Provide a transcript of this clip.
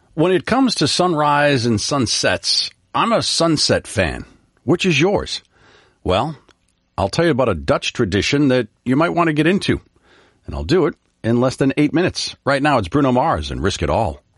When it comes to sunrise and sunsets, I'm a sunset fan. Which is yours? Well, I'll tell you about a Dutch tradition that you might want to get into. And I'll do it in less than 8 minutes. Right now, it's Bruno Mars and Risk It All.